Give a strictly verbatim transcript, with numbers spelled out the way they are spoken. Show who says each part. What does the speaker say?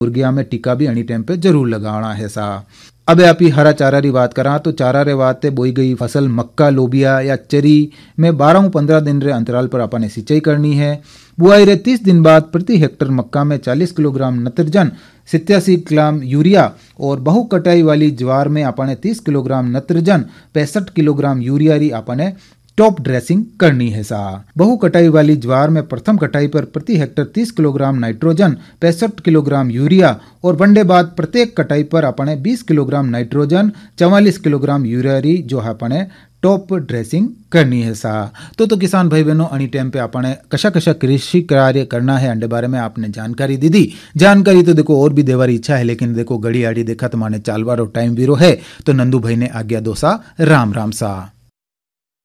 Speaker 1: मुर्गिया में टीका भी अनी टाइम पे जरूर लगाना है सा। अब आप ही हरा चारा री बात करा तो चारा रे वास्ते बोई गई फसल मक्का, लोबिया या चरी में बारह पंद्रह दिन रे अंतराल पर अपन सिंचाई करनी है। बुआई रे तीस दिन बाद प्रति हेक्टर मक्का में चालीस किलोग्राम नत्रजन, सत्तासी ग्राम यूरिया और बहु कटाई वाली ज्वार में अपने तीस किलोग्राम नत्रजन, पैंसठ किलोग्राम यूरिया री अपने टॉप ड्रेसिंग करनी है सा। बहु कटाई वाली ज्वार में प्रथम कटाई पर प्रति हेक्टर तीस किलोग्राम नाइट्रोजन, पैंसठ किलोग्राम यूरिया और वनडे बाद प्रत्येक कटाई पर अपने बीस किलोग्राम नाइट्रोजन, चवालीस किलोग्राम यूरिया री जो है अपने टॉप ड्रेसिंग करनी है सा। तो तो किसान भाई बहनों अनी टाइम पे आपने कशा कशा कृषि कार्य करना है अंडे बारे में आपने जानकारी दी दी। जानकारी तो देखो और भी देवारी इच्छा है, लेकिन देखो घड़ी आड़ी देखा तो माने चालवारो टाइम वीरो है। तो नंदू भाई ने आज्ञा दो सा, राम राम सा।